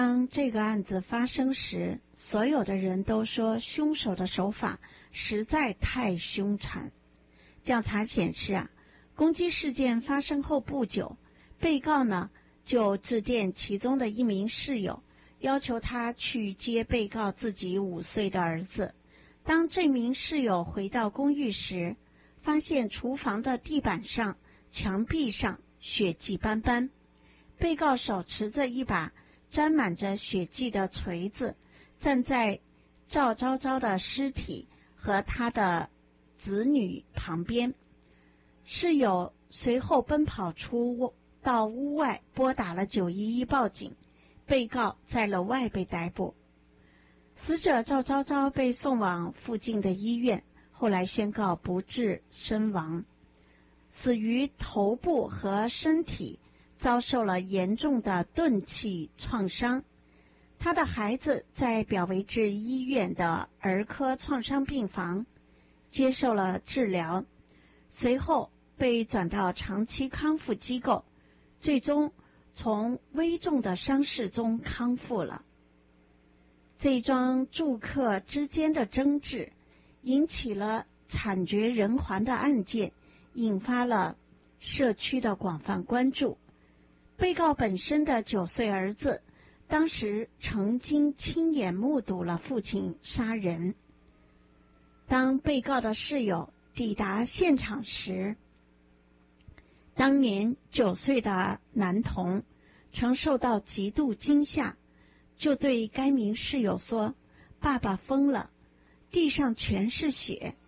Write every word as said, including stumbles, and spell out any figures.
当这个案子发生时，所有的人都说凶手的手法实在太凶残。调查显示啊，攻击事件发生后不久，被告呢就致电其中的一名室友，要求他去接被告自己五岁的儿子。当这名室友回到公寓时，发现厨房的地板上、墙壁上血迹斑斑。被告手持着一把沾满着血迹的锤子，站在赵昭昭的尸体和他的子女旁边。室友随后奔跑出到屋外，拨打了九一一报警。被告在楼外被逮捕。死者赵昭昭被送往附近的医院，后来宣告不治身亡，死于头部和身体遭受了严重的钝器创伤。他的孩子在表维治医院的儿科创伤病房接受了治疗，随后被转到长期康复机构，最终从危重的伤势中康复了。这桩住客之间的争执引起了惨绝人寰的案件，引发了社区的广泛关注。被告本身的九岁儿子当时曾经亲眼目睹了父亲杀人。当被告的室友抵达现场时，当年九岁的男童曾受到极度惊吓，就对该名室友说：“爸爸疯了，地上全是血。”